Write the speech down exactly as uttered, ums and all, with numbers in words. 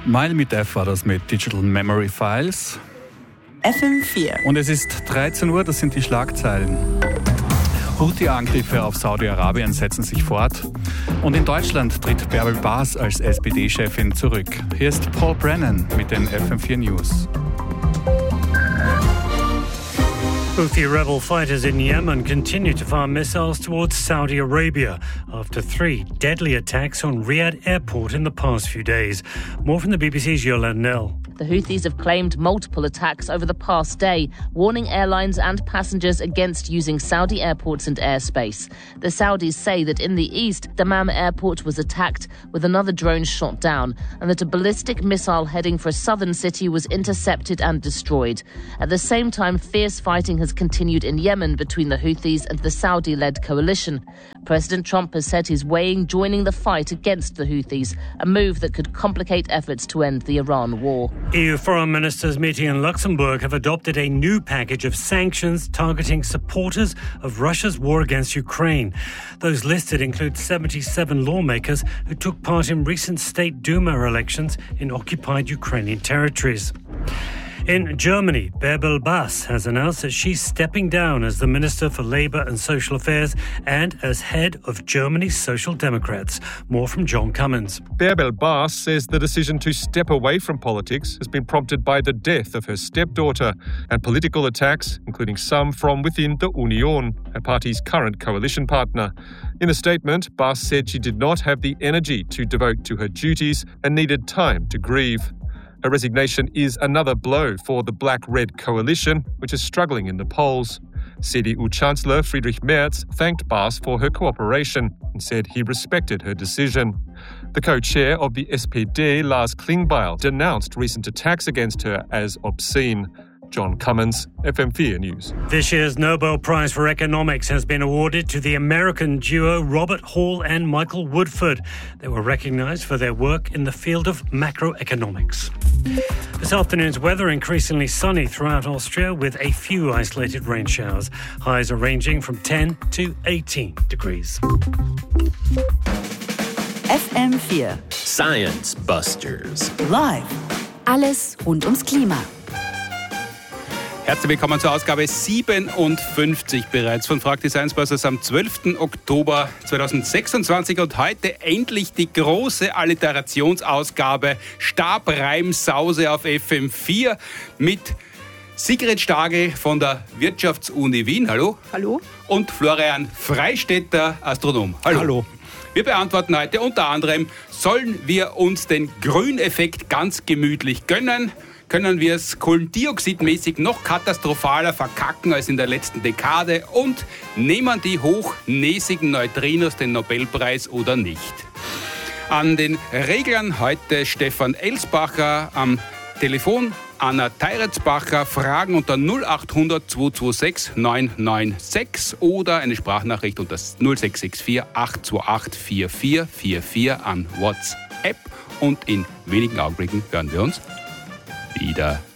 Mile mit F war das mit Digital Memory Files. F M vier. Und es ist dreizehn Uhr, das sind die Schlagzeilen. Houthi-Angriffe auf Saudi-Arabien setzen sich fort. Und in Deutschland tritt Bärbel Baas als S P D-Chefin zurück. Hier ist Paul Brennan mit den F M vier News. Houthi rebel fighters in Yemen continue to fire missiles towards Saudi Arabia after three deadly attacks on Riyadh airport in the past few days. More from the B B C's Yolande Nell. The Houthis have claimed multiple attacks over the past day, warning airlines and passengers against using Saudi airports and airspace. The Saudis say that in the east, Dammam airport was attacked with another drone shot down, and that a ballistic missile heading for a southern city was intercepted and destroyed. At the same time, fierce fighting has continued in Yemen between the Houthis and the Saudi-led coalition. President Trump has said he's weighing joining the fight against the Houthis, a move that could complicate efforts to end the Iran war. E U foreign ministers meeting in Luxembourg have adopted a new package of sanctions targeting supporters of Russia's war against Ukraine. Those listed include seventy-seven lawmakers who took part in recent State Duma elections in occupied Ukrainian territories. In Germany, Bärbel Baas has announced that she's stepping down as the Minister for Labour and Social Affairs and as head of Germany's Social Democrats. More from John Cummins. Bärbel Baas says the decision to step away from politics has been prompted by the death of her stepdaughter and political attacks, including some from within the Union, her party's current coalition partner. In a statement, Baas said she did not have the energy to devote to her duties and needed time to grieve. Her resignation is another blow for the Black-Red coalition, which is struggling in the polls. C D U-Chancellor Friedrich Merz thanked Baas for her cooperation and said he respected her decision. The co-chair of the S P D, Lars Klingbeil, denounced recent attacks against her as obscene. John Cummins, F M four News. This year's Nobel Prize for Economics has been awarded to the American duo Robert Hall and Michael Woodford. They were recognised for their work in the field of macroeconomics. This afternoon's weather increasingly sunny throughout Austria with a few isolated rain showers. Highs are ranging from ten to eighteen degrees. F M vier. Science Busters. Live. Alles rund ums Klima. Herzlich willkommen zur Ausgabe siebenundfünfzig bereits von Frag die Science Busters am zwölften Oktober zweitausendsechsundzwanzig und heute endlich die große Alliterationsausgabe Stabreimsause auf F M vier mit Sigrid Stagel von der Wirtschaftsuni Wien. Hallo. Hallo. Und Florian Freistetter, Astronom. Hallo. Hallo. Wir beantworten heute unter anderem, sollen wir uns den Grüneffekt ganz gemütlich gönnen? Können wir es kohlendioxidmäßig noch katastrophaler verkacken als in der letzten Dekade? Und nehmen die hochnäsigen Neutrinos den Nobelpreis oder nicht? An den Reglern heute Stefan Elsbacher, am Telefon Anna Teiritzbacher. Fragen unter null acht hundert zweihundertsechsundzwanzig neun neun sechs oder eine Sprachnachricht unter null sechs sechs vier acht zwei acht vier vier vier vier an WhatsApp. Und in wenigen Augenblicken hören wir uns wieder.